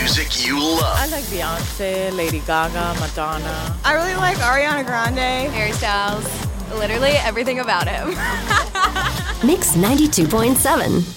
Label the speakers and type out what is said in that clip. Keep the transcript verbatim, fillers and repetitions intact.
Speaker 1: music you love.
Speaker 2: I like Beyonce, Lady Gaga, Madonna.
Speaker 3: I really like Ariana Grande.
Speaker 4: Harry Styles. Literally everything about him.
Speaker 5: Mix ninety-two point seven.